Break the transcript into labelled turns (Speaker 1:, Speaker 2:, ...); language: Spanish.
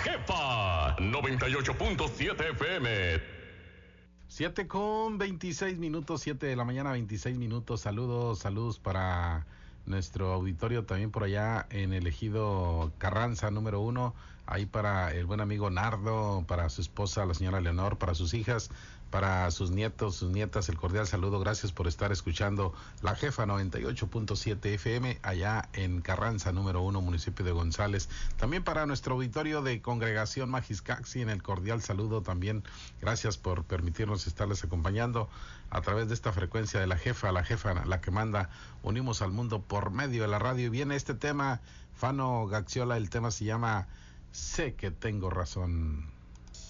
Speaker 1: Jefa 98.7 FM.
Speaker 2: 7:26, 7 de la mañana, 26 minutos. Saludos para nuestro auditorio también por allá en el ejido Carranza número 1, ahí para el buen amigo Nardo, para su esposa, la señora Leonor, para sus hijas, para sus nietos, sus nietas, el cordial saludo. Gracias por estar escuchando la Jefa 98.7 FM allá en Carranza número 1, municipio de González. También para nuestro auditorio de Congregación Majiscaxi, en el cordial saludo también. Gracias por permitirnos estarles acompañando a través de esta frecuencia de la Jefa, la que manda. Unimos al mundo por medio de la radio. Y viene este tema, Fano Gaxiola, el tema se llama Sé que tengo razón.